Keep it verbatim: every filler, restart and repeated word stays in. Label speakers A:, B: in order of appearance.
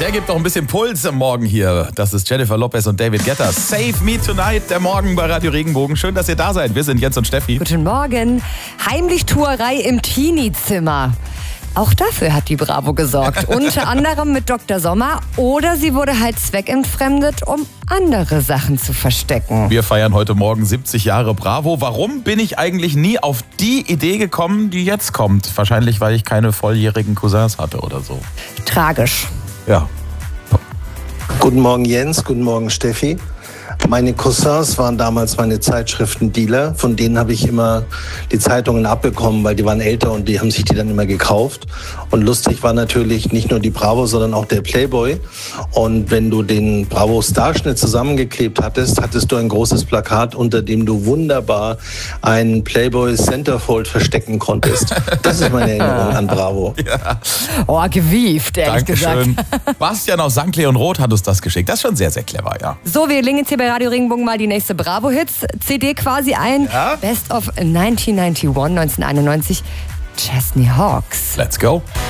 A: Der gibt doch ein bisschen Puls am Morgen hier. Das ist Jennifer Lopez und David Guetta. Save Me Tonight, der Morgen bei Radio Regenbogen. Schön, dass ihr da seid. Wir sind Jens und Steffi.
B: Guten Morgen. Heimlichtuerei im Teenie-Zimmer. Auch dafür hat die Bravo gesorgt. Unter anderem mit Doktor Sommer. Oder sie wurde halt zweckentfremdet, um andere Sachen zu verstecken.
A: Wir feiern heute Morgen siebzig Jahre Bravo. Warum bin ich eigentlich nie auf die Idee gekommen, die jetzt kommt? Wahrscheinlich, weil ich keine volljährigen Cousins hatte oder so.
B: Tragisch.
A: Ja.
C: Guten Morgen Jens, guten Morgen Steffi. Meine Cousins waren damals meine Zeitschriftendealer. Von denen habe ich immer die Zeitungen abbekommen, weil die waren älter und die haben sich die dann immer gekauft. Und lustig war natürlich nicht nur die Bravo, sondern auch der Playboy. Und wenn du den Bravo-Starschnitt zusammengeklebt hattest, hattest du ein großes Plakat, unter dem du wunderbar einen Playboy Centerfold verstecken konntest. Das ist meine Erinnerung an Bravo.
A: Ja.
B: Oh, gewieft, ehrlich
A: Dankeschön.
B: gesagt.
A: Bastian aus Sankt Leon Roth hat uns das geschickt. Das ist schon sehr, sehr clever, ja.
B: So, wir legen jetzt hier bei Radio Regenbogen mal die nächste Bravo-Hits-C D quasi ein.
A: Ja?
B: Best of neunzehnhunderteinundneunzig, neunzehnhunderteinundneunzig, Chesney Hawks.
A: Let's go.